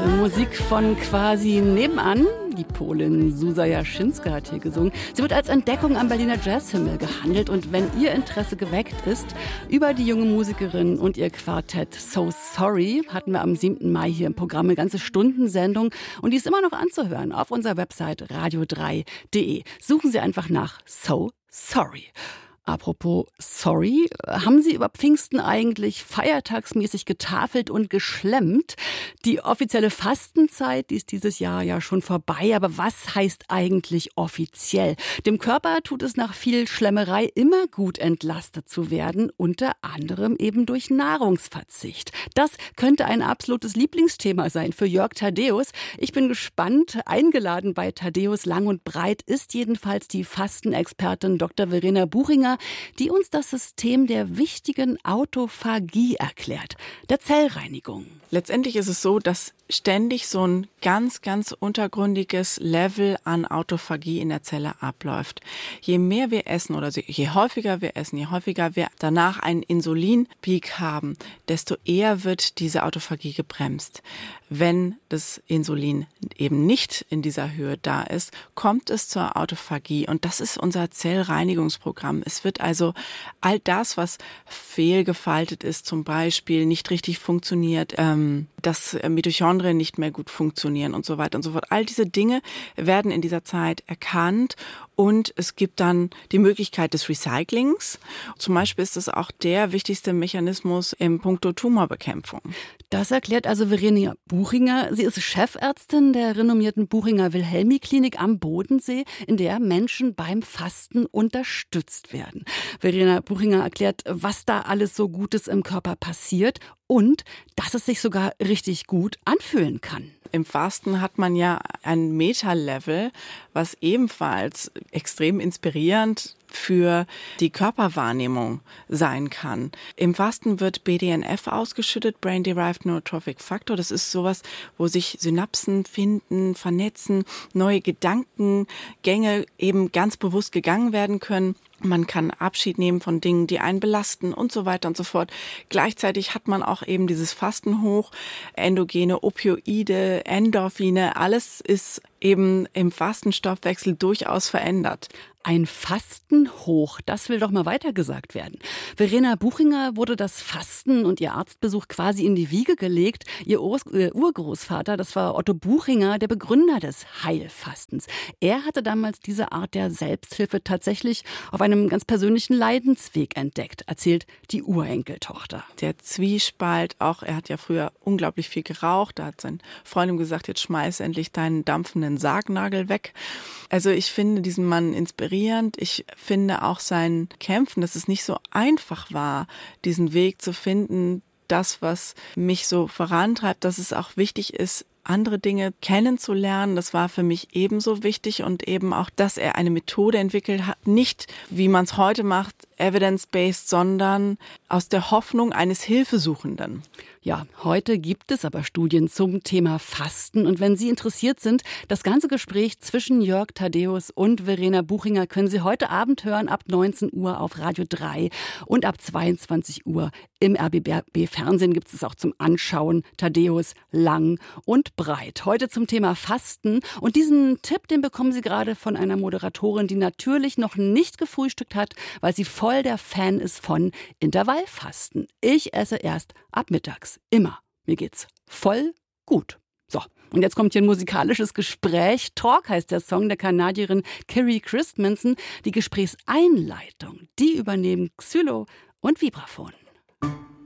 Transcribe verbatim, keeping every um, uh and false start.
Musik von quasi nebenan. Die Polin Zuzia Jaschinska hat hier gesungen. Sie wird als Entdeckung am Berliner Jazzhimmel gehandelt. Und wenn Ihr Interesse geweckt ist über die junge Musikerin und ihr Quartett So Sorry, hatten wir am siebten Mai hier im Programm eine ganze Stundensendung. Und die ist immer noch anzuhören auf unserer Website radio drei punkt de. Suchen Sie einfach nach So Sorry. Apropos sorry, haben Sie über Pfingsten eigentlich feiertagsmäßig getafelt und geschlemmt? Die offizielle Fastenzeit, die ist dieses Jahr ja schon vorbei, aber was heißt eigentlich offiziell? Dem Körper tut es nach viel Schlemmerei immer gut, entlastet zu werden, unter anderem eben durch Nahrungsverzicht. Das könnte ein absolutes Lieblingsthema sein für Jörg Thaddeus. Ich bin gespannt. Eingeladen bei Thaddeus Lang und Breit ist jedenfalls die Fastenexpertin Doktor Verena Buchinger, die uns das System der wichtigen Autophagie erklärt, der Zellreinigung. Letztendlich ist es so, dass ständig so ein ganz, ganz untergründiges Level an Autophagie in der Zelle abläuft. Je mehr wir essen oder je häufiger wir essen, je häufiger wir danach einen Insulinpeak haben, desto eher wird diese Autophagie gebremst. Wenn das Insulin eben nicht in dieser Höhe da ist, kommt es zur Autophagie und das ist unser Zellreinigungsprogramm. Es wird also all das, was fehlgefaltet ist, zum Beispiel nicht richtig funktioniert, ähm, dass Mitochondrien nicht mehr gut funktionieren und so weiter und so fort. All diese Dinge werden in dieser Zeit erkannt und es gibt dann die Möglichkeit des Recyclings. Zum Beispiel ist das auch der wichtigste Mechanismus im Punkto Tumorbekämpfung. Das erklärt also Verena Buchinger. Sie ist Chefärztin der renommierten Buchinger Wilhelmi-Klinik am Bodensee, in der Menschen beim Fasten unterstützt werden. Verena Buchinger erklärt, was da alles so Gutes im Körper passiert und dass es sich sogar richtig gut anfühlen kann. Im Fasten hat man ja ein Meta-Level, was ebenfalls extrem inspirierend für die Körperwahrnehmung sein kann. Im Fasten wird B D N F ausgeschüttet, Brain-Derived Neurotrophic Factor. Das ist sowas, wo sich Synapsen finden, vernetzen, neue Gedankengänge eben ganz bewusst gegangen werden können. Man kann Abschied nehmen von Dingen, die einen belasten und so weiter und so fort. Gleichzeitig hat man auch eben dieses Fastenhoch, endogene Opioide, Endorphine, alles ist eben im Fastenstoffwechsel durchaus verändert. Ein Fastenhoch, das will doch mal weitergesagt werden. Verena Buchinger wurde das Fasten und ihr Arztbesuch quasi in die Wiege gelegt. Ihr Urgroßvater, das war Otto Buchinger, der Begründer des Heilfastens. Er hatte damals diese Art der Selbsthilfe tatsächlich auf einem ganz persönlichen Leidensweg entdeckt, erzählt die Urenkeltochter. Der Zwiespalt auch, er hat ja früher unglaublich viel geraucht, da hat sein Freund ihm gesagt, jetzt schmeiß endlich deinen dampfenden Sargnagel weg. Also ich finde diesen Mann inspirierend. Ich finde auch sein Kämpfen, dass es nicht so einfach war, diesen Weg zu finden, das, was mich so vorantreibt, dass es auch wichtig ist, andere Dinge kennenzulernen. Das war für mich ebenso wichtig und eben auch, dass er eine Methode entwickelt hat, nicht wie man es heute macht, evidence-based, sondern aus der Hoffnung eines Hilfesuchenden. Ja, heute gibt es aber Studien zum Thema Fasten. Und wenn Sie interessiert sind, das ganze Gespräch zwischen Jörg Thaddeus und Verena Buchinger können Sie heute Abend hören, ab neunzehn Uhr auf Radio drei und ab zweiundzwanzig Uhr im R B B-Fernsehen gibt es auch zum Anschauen. Thaddeus Lang und Breit. Heute zum Thema Fasten. Und diesen Tipp, den bekommen Sie gerade von einer Moderatorin, die natürlich noch nicht gefrühstückt hat, weil sie voll der Fan ist von Intervallfasten. Ich esse erst ab mittags. Immer. Mir geht's voll gut. So, und jetzt kommt hier ein musikalisches Gespräch. Talk heißt der Song der Kanadierin Carrie Christmanson. Die Gesprächseinleitung, die übernehmen Xylo und Vibraphon.